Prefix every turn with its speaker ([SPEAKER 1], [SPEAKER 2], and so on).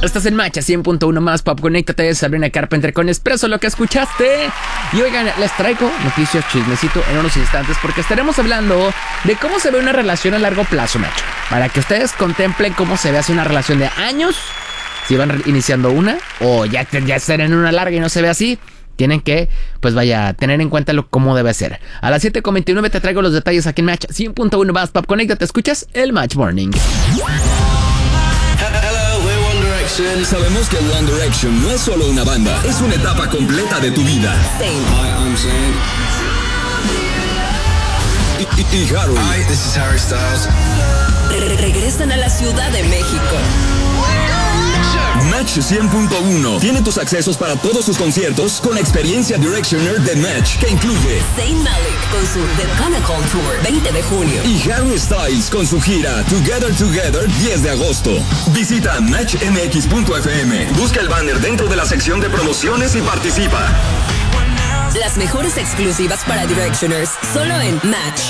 [SPEAKER 1] Estás en Match 100.1 más Pop. Conéctate, Sabrina Carpenter con Expreso, lo que escuchaste. Y oigan, les traigo noticias, chismecito en unos instantes, porque estaremos hablando de cómo se ve una relación a largo plazo, macho. Para que ustedes contemplen cómo se ve así una relación de años, si van iniciando una, o ya están en una larga y no se ve así. Tienen que, pues vaya, tener en cuenta cómo debe ser. A las 7:29 te traigo los detalles aquí en Match 100.1 más Pop. Conéctate, escuchas el Match Morning.
[SPEAKER 2] Sabemos que One Direction no es solo una banda, es una etapa completa de tu vida.
[SPEAKER 3] Hi, I'm Zayn.
[SPEAKER 2] Y Harry.
[SPEAKER 3] Hi, this is Harry Styles.
[SPEAKER 4] Regresan a la Ciudad de México.
[SPEAKER 2] Match 100.1 tiene tus accesos para todos sus conciertos con la experiencia Directioner de Match, que incluye
[SPEAKER 4] Zayn Malik con su The Chronicle Tour 20 de junio
[SPEAKER 2] y Harry Styles con su gira Together 10 de agosto. Visita matchmx.fm, busca el banner dentro de la sección de promociones y participa.
[SPEAKER 4] Las mejores exclusivas para Directioners, solo en Match.